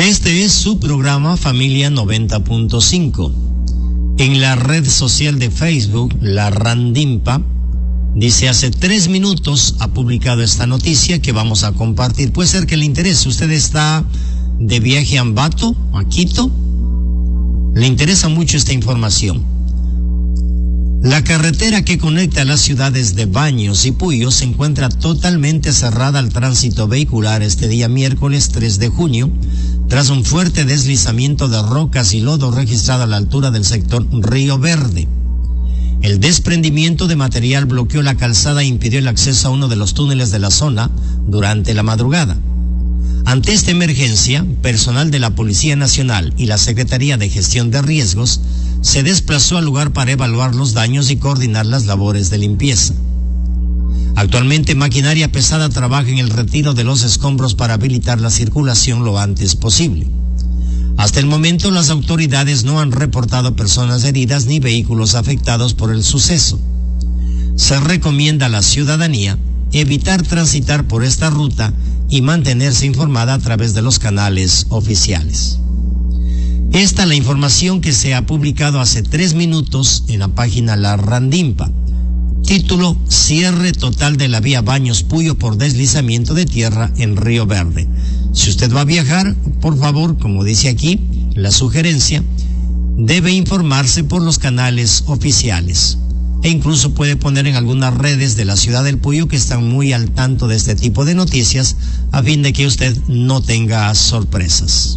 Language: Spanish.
Este es su programa Familia 90.5. En la red social de Facebook, la Randimpa, dice: hace 3 minutos ha publicado esta noticia que vamos a compartir. Puede ser que le interese. Usted está de viaje a Ambato, a Quito. Le interesa mucho esta información. La carretera que conecta las ciudades de Baños y Puyo se encuentra totalmente cerrada al tránsito vehicular este día miércoles 3 de junio, tras un fuerte deslizamiento de rocas y lodo registrado a la altura del sector Río Verde. El desprendimiento de material bloqueó la calzada e impidió el acceso a uno de los túneles de la zona durante la madrugada. Ante esta emergencia, personal de la Policía Nacional y la Secretaría de Gestión de Riesgos se desplazó al lugar para evaluar los daños y coordinar las labores de limpieza. Actualmente, maquinaria pesada trabaja en el retiro de los escombros para habilitar la circulación lo antes posible. Hasta el momento, las autoridades no han reportado personas heridas ni vehículos afectados por el suceso. Se recomienda a la ciudadanía evitar transitar por esta ruta y mantenerse informada a través de los canales oficiales. Esta es la información que se ha publicado hace 3 minutos en la página La Randimpa. Título: cierre total de la vía Baños Puyo por deslizamiento de tierra en Río Verde. Si usted va a viajar, por favor, como dice aquí, la sugerencia, debe informarse por los canales oficiales. E incluso puede poner en algunas redes de la ciudad del Puyo que están muy al tanto de este tipo de noticias, a fin de que usted no tenga sorpresas.